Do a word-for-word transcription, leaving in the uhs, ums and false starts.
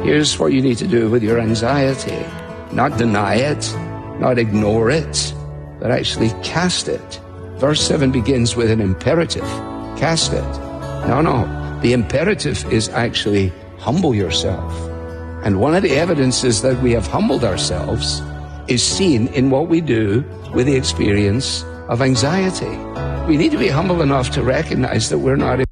Here's what you need to do with your anxiety. Not deny it, not ignore it, but actually cast it. Verse seven begins with an imperative. Cast it. No, no. The imperative is actually humble yourself. And one of the evidences that we have humbled ourselves is seen in what we do with the experience of anxiety. We need to be humble enough to recognize that we're not